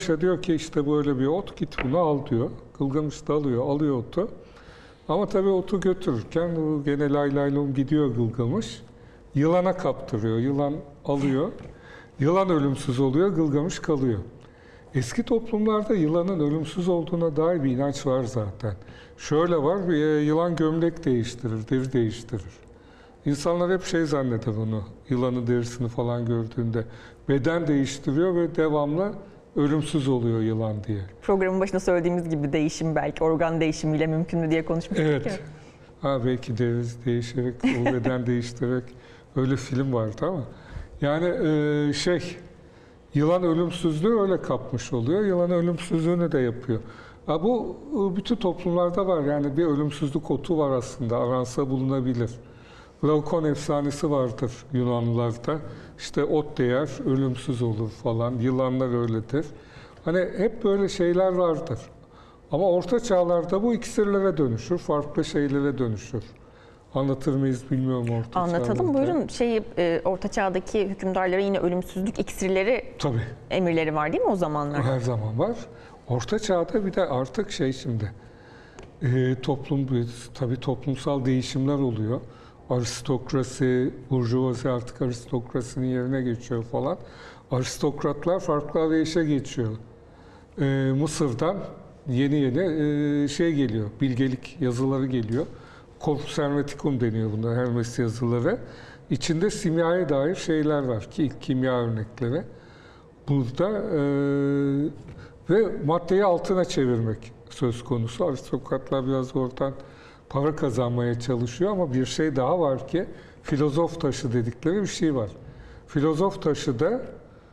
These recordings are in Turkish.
Diyor ki işte böyle bir ot, git bunu al diyor. Gılgamış da alıyor otu. Ama tabii otu götürürken bu gene lay lay lom gidiyor Gılgamış. Yılana kaptırıyor. Yılan alıyor. Yılan ölümsüz oluyor, Gılgamış kalıyor. Eski toplumlarda yılanın ölümsüz olduğuna dair bir inanç var zaten. Şöyle var, yılan gömlek değiştirir, deri değiştirir. İnsanlar hep şey zanneder bunu, yılanın derisini falan gördüğünde. Beden değiştiriyor ve devamlı ölümsüz oluyor yılan diye. Programın başında söylediğimiz gibi değişim belki organ değişimiyle mümkün mü diye konuşmuştuk Evet. ya. Belki deriz değişerek, o beden değiştirerek öyle film vardı ama. Yani yılan ölümsüzlüğü öyle kapmış oluyor. Yılan ölümsüzlüğünü de yapıyor. Bu bütün toplumlarda var. Yani bir ölümsüzlük otu var aslında. Aransa bulunabilir. Laokoon efsanesi vardır Yunanlılarda. İşte ot değer, ölümsüz olur falan. Yılanlar öyledir. Hani hep böyle şeyler vardır. Ama orta çağlarda bu iksirlere dönüşür, farklı şeylere dönüşür. Anlatır mıyız bilmiyorum orta Anlatalım. çağlarda. Buyurun. Orta çağdaki hükümdarlara yine ölümsüzlük iksirleri Tabii. emirleri var değil mi o zamanlar? Her zaman var. Orta çağda bir de artık şimdi tabii toplumsal değişimler oluyor. Aristokrasi, burjuvazi artık aristokrasinin yerine geçiyor falan. Aristokratlar farklı arayışa geçiyor. Mısır'dan yeni geliyor, bilgelik yazıları geliyor. Corpus Hermeticum deniyor buna, Hermes yazıları. İçinde simyaya dair şeyler var, kimya örnekleri. Burada ve maddeyi altına çevirmek söz konusu. Aristokratlar biraz oradan para kazanmaya çalışıyor ama bir şey daha var ki filozof taşı dedikleri bir şey var. Filozof taşı da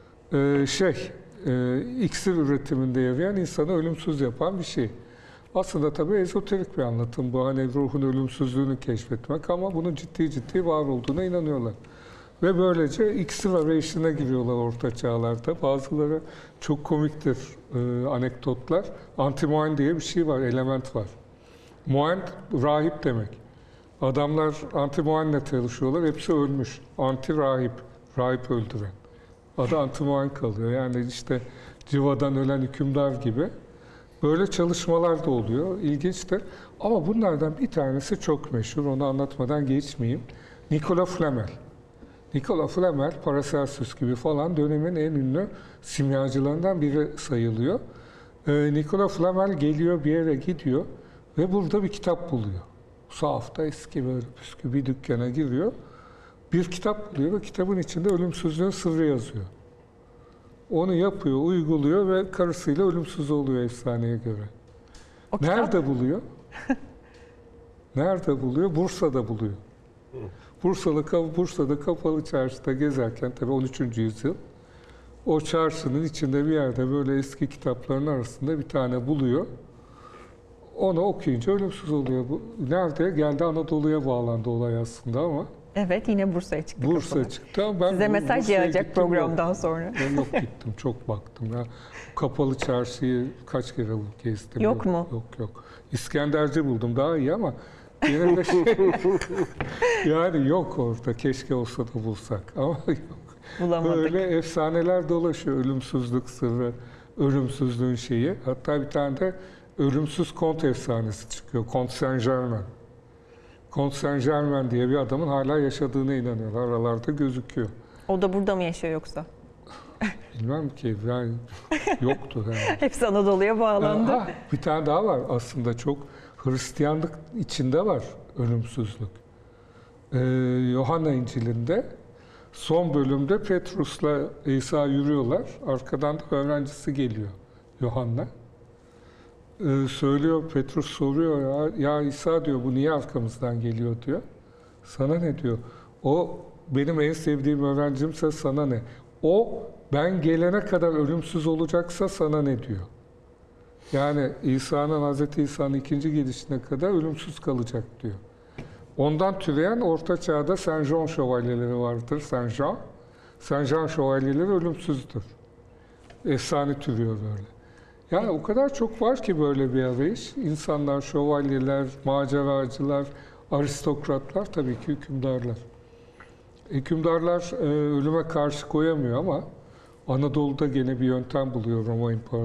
iksir üretiminde yarayan insanı ölümsüz yapan bir şey. Aslında tabii ezoterik bir anlatım bu. Hani ruhun ölümsüzlüğünü keşfetmek ama bunun ciddi var olduğuna inanıyorlar. Ve böylece iksir arayışına giriyorlar orta çağlarda. Bazıları çok komiktir anekdotlar. Antimoine diye bir şey var, element var. Moine rahip demek. Adamlar antimoine'le çalışıyorlar, hepsi ölmüş. Anti-rahip, rahip öldüren. Adı antimoine kalıyor. Yani işte civadan ölen hükümdar gibi. Böyle çalışmalar da oluyor. İlginçtir. Ama bunlardan bir tanesi çok meşhur. Onu anlatmadan geçmeyeyim. Nicolas Flamel. Nicolas Flamel, Paracelsus gibi falan dönemin en ünlü simyacılarından biri sayılıyor. Nicolas Flamel geliyor, bir yere gidiyor ve burada bir kitap buluyor. Sahafta eski böyle püskü bir dükkana giriyor. Bir kitap buluyor ve kitabın içinde ölümsüzlüğün sırrı yazıyor. Onu yapıyor, uyguluyor ve karısıyla ölümsüz oluyor efsaneye göre. Nerede buluyor? Nerede buluyor? Bursa'da buluyor. Bursa'da kapalı çarşıda gezerken, tabii 13. yüzyıl, o çarşının içinde bir yerde böyle eski kitapların arasında bir tane buluyor. Onu okuyunca ölümsüz oluyor. Nerede? Geldi Anadolu'ya bağlandı olay aslında ama. Evet, yine Bursa'ya çıktı. Bursa çıktı ama ben size mesaj Bursa'ya yağacak programdan sonra. Ben yok gittim, çok baktım ya. Kapalı çarşıyı kaç kere gezdim. Yok mu? Yok. İskenderci buldum, daha iyi ama yine de yani yok orada. Keşke olsa da bulsak ama yok. Bulamadık. Böyle efsaneler dolaşıyor. Ölümsüzlük sırrı, ölümsüzlüğün şeyi. Hatta bir tane de ölümsüz kont efsanesi çıkıyor. Kont Saint-Germain. Kont Saint-Germain diye bir adamın hala yaşadığına inanıyorlar. Aralarda gözüküyor. O da burada mı yaşıyor yoksa? Bilmem ki. Yani yoktu. Yani. Hepsi Anadolu'ya bağlandı. Bir tane daha var aslında, çok Hristiyanlık içinde var ölümsüzlük. Yuhanna İncil'inde son bölümde Petrus'la İsa yürüyorlar. Arkadan da öğrencisi geliyor, Yuhanna. Söylüyor, Petrus soruyor, ya İsa diyor, bu niye arkamızdan geliyor diyor. Sana ne diyor? O benim en sevdiğim öğrencimse sana ne? O ben gelene kadar ölümsüz olacaksa sana ne diyor? Yani Hazreti İsa'nın ikinci gelişine kadar ölümsüz kalacak diyor. Ondan türeyen Orta Çağ'da Saint Jean şövalyeleri vardır. Saint Jean şövalyeleri ölümsüzdür. Efsane türüyor böyle. Yani o kadar çok var ki böyle bir arayış. İnsanlar, şövalyeler, maceracılar, aristokratlar, tabii ki hükümdarlar. Hükümdarlar ölüme karşı koyamıyor ama Anadolu'da gene bir yöntem buluyor Roma İmparatorluğu.